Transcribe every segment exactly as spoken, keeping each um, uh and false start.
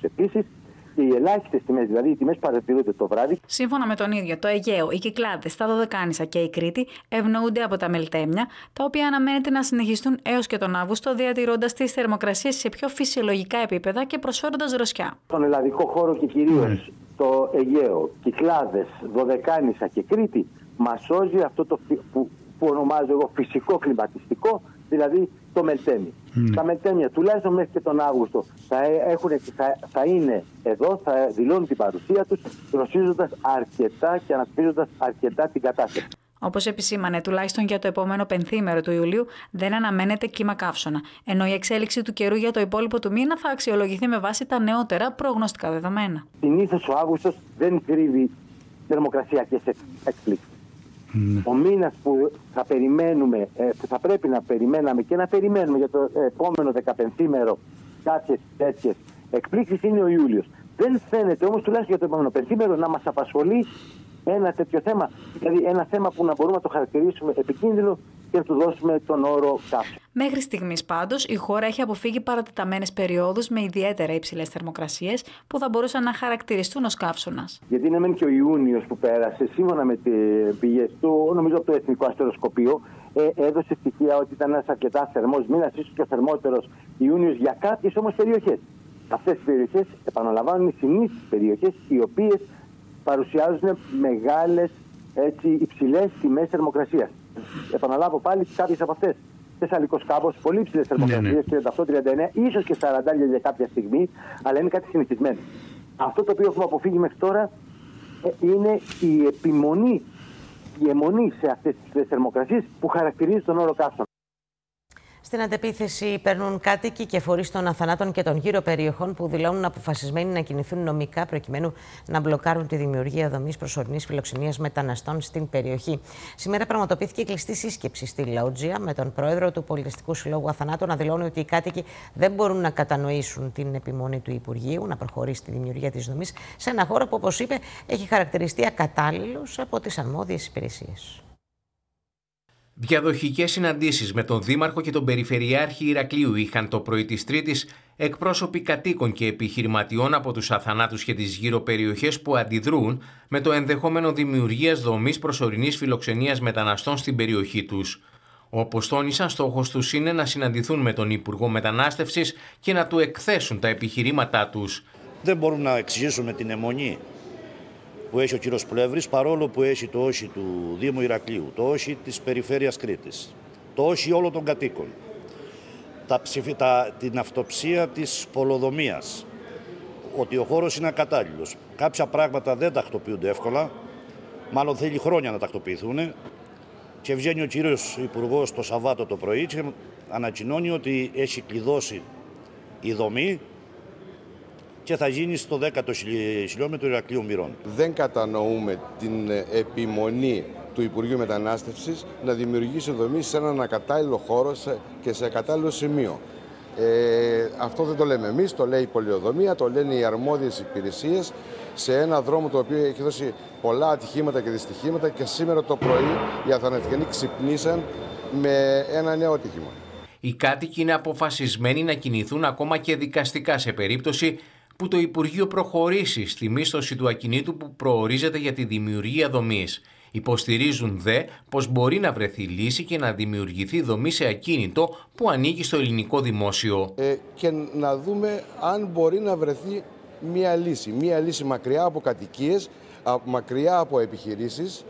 επίσης. Και οι ελάχιστες τιμές, δηλαδή οι τιμές που παρατηρούνται το βράδυ. Σύμφωνα με τον ίδιο, το Αιγαίο, οι Κυκλάδες, τα Δωδεκάνησα και η Κρήτη ευνοούνται από τα μελτέμια, τα οποία αναμένεται να συνεχιστούν έως και τον Αύγουστο, διατηρώντας τις θερμοκρασίες σε πιο φυσιολογικά επίπεδα και προσφέροντας δροσιά. Στον ελλαδικό χώρο και κυρίως mm. το Αιγαίο, Κυκλάδες, Δωδεκάνησα και Κρήτη, μας σώζει αυτό το που, που ονομάζω εγώ φυσικό κλιματιστικό, δηλαδή το μελτέμι. Mm. Τα μελτέμια τουλάχιστον μέχρι και τον Αύγουστο θα, έχουν, θα, θα είναι εδώ, θα δηλώνουν την παρουσία τους, δροσίζοντας αρκετά και αναπτύσσοντας αρκετά την κατάσταση. Όπως επισήμανε, τουλάχιστον για το επόμενο πενθήμερο του Ιουλίου δεν αναμένεται κύμα καύσωνα, ενώ η εξέλιξη του καιρού για το υπόλοιπο του μήνα θα αξιολογηθεί με βάση τα νεότερα προγνωστικά δεδομένα. Συνήθως ο Αύγουστος δεν κρύβει θερμοκρασιακές εκπλήξεις. Mm. Ο μήνας που θα περιμένουμε, που θα πρέπει να περιμέναμε και να περιμένουμε για το επόμενο δεκαπενθήμερο κάποιες τέτοιες εκπλήξεις είναι ο Ιούλιος. Δεν φαίνεται όμως τουλάχιστον για το επόμενο πενθήμερο να μας απασχολεί ένα τέτοιο θέμα, δηλαδή ένα θέμα που να μπορούμε να το χαρακτηρίσουμε επικίνδυνο και να του δώσουμε τον όρο καύσωνα. Μέχρι στιγμής πάντως η χώρα έχει αποφύγει παρατεταμένες περιόδους με ιδιαίτερα υψηλές θερμοκρασίες που θα μπορούσαν να χαρακτηριστούν ως καύσωνας. Γιατί είναι μεν και ο Ιούνιος που πέρασε, σύμφωνα με τις πηγές του, νομίζω από το Εθνικό Αστεροσκοπείο, ε, έδωσε στοιχεία ότι ήταν ένας αρκετά θερμός μήνας, ίσως και ο θερμότερος Ιούνιος για κάποιες όμως περιοχές. Αυτές τις περιοχές, επαναλαμβάνουν, οι συνήθεις περιοχές οι οποίες παρουσιάζουν μεγάλες, έτσι, υψηλές τιμές θερμοκρασίας. Επαναλάβω πάλι κάποιες από αυτές. Θεσσαλικός Κάμπος, πολύ υψηλές θερμοκρασίες, τριάντα οκτώ τριάντα εννέα, ίσως και σαράντα για κάποια στιγμή, αλλά είναι κάτι συνηθισμένο. Αυτό το οποίο έχουμε αποφύγει μέχρι τώρα είναι η επιμονή, η αιμονή σε αυτές τις θερμοκρασίες που χαρακτηρίζει τον όρο καύσωνα. Στην αντεπίθεση παίρνουν κάτοικοι και φορείς των Αθανάτων και των γύρω περιοχών που δηλώνουν αποφασισμένοι να κινηθούν νομικά προκειμένου να μπλοκάρουν τη δημιουργία δομής προσωρινής φιλοξενίας μεταναστών στην περιοχή. Σήμερα πραγματοποιήθηκε κλειστή σύσκεψη στη Λότζια με τον πρόεδρο του Πολιτιστικού Συλλόγου Αθανάτων να δηλώνει ότι οι κάτοικοι δεν μπορούν να κατανοήσουν την επιμονή του Υπουργείου να προχωρήσει τη δημιουργία της δομής σε ένα χώρο που, όπως είπε, έχει χαρακτηριστεί ακατάλληλος από τις αρμόδιες υπηρεσίες. Διαδοχικές συναντήσεις με τον Δήμαρχο και τον Περιφερειάρχη Ηρακλείου είχαν το πρωί της Τρίτης εκπρόσωποι κατοίκων και επιχειρηματιών από τους Αθανάτους και τις γύρω περιοχές που αντιδρούν με το ενδεχόμενο δημιουργίας δομής προσωρινής φιλοξενίας μεταναστών στην περιοχή τους. Όπως τόνισαν, στόχος τους είναι να συναντηθούν με τον Υπουργό Μετανάστευσης και να του εκθέσουν τα επιχειρήματά τους. Δεν μπορούν να εξηγήσουμε την αιμονή που έχει ο κύριος Πλεύρης, παρόλο που έχει το όχι του Δήμου Ηρακλείου, το όχι της Περιφέρειας Κρήτης, το όχι όλων των κατοίκων, τα ψηφι, τα, την αυτοψία της πολεοδομίας, ότι ο χώρος είναι ακατάλληλος. Κάποια πράγματα δεν τακτοποιούνται εύκολα, μάλλον θέλει χρόνια να τακτοποιηθούν, και βγαίνει ο κύριος Υπουργός το Σαββάτο το πρωί και ανακοινώνει ότι έχει κλειδώσει η δομή και θα γίνει στο δέκατο χιλιόμετρο Ηρακλείου Μυρών. Δεν κατανοούμε την επιμονή του Υπουργείου Μετανάστευσης να δημιουργήσει δομή σε έναν ακατάλληλο χώρο και σε ακατάλληλο σημείο. Ε, αυτό δεν το λέμε εμείς, το λέει η πολεοδομία, το λένε οι αρμόδιες υπηρεσίες σε ένα δρόμο το οποίο έχει δώσει πολλά ατυχήματα και δυστυχήματα και σήμερα το πρωί οι Αθανατικανοί ξυπνήσαν με ένα νέο ατύχημα. Οι κάτοικοι είναι αποφασισμένοι να κινηθούν ακόμα και δικαστικά σε περίπτωση που το Υπουργείο προχωρήσει στη μίσθωση του ακινήτου που προορίζεται για τη δημιουργία δομής. Υποστηρίζουν δε πως μπορεί να βρεθεί λύση και να δημιουργηθεί δομή σε ακίνητο που ανήκει στο ελληνικό δημόσιο. Ε, και να δούμε αν μπορεί να βρεθεί μία λύση. Μία λύση μακριά από κατοικίες, μακριά από επιχειρήσεις.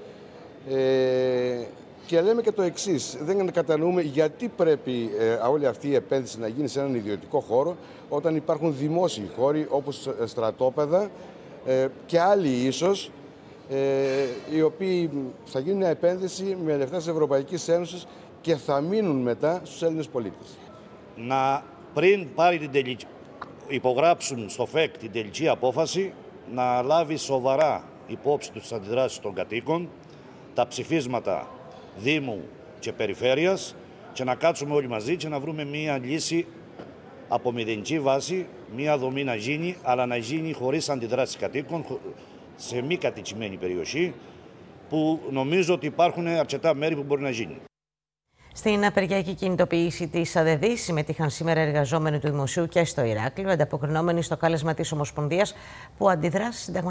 Ε, και λέμε και το εξής, δεν κατανοούμε γιατί πρέπει ε, όλη αυτή η επένδυση να γίνει σε έναν ιδιωτικό χώρο όταν υπάρχουν δημόσιοι χώροι όπως στρατόπεδα ε, και άλλοι ίσως ε, οι οποίοι θα γίνουν μια επένδυση με λεφτά της Ευρωπαϊκής Ένωσης και θα μείνουν μετά στους Έλληνες πολίτες. Να πριν πάρει την τελική, υπογράψουν στο ΦΕΚ την τελική απόφαση να λάβει σοβαρά υπόψη του τις αντιδράσεις των κατοίκων, τα ψηφίσματα Δήμου και Περιφέρειας και να κάτσουμε όλοι μαζί και να βρούμε μία λύση από μηδενική βάση, μία δομή να γίνει, αλλά να γίνει χωρίς αντιδράσεις κατοίκων, σε μη κατοικημένη περιοχή, που νομίζω ότι υπάρχουν αρκετά μέρη που μπορεί να γίνει. Στην απεργιακή κινητοποίηση της ΑΔΕΔ συμμετείχαν σήμερα εργαζόμενοι του Δημοσίου και στο Ηράκλειο, ανταποκρινόμενοι στο κάλεσμα της Ομοσπονδίας που αντιδρά στις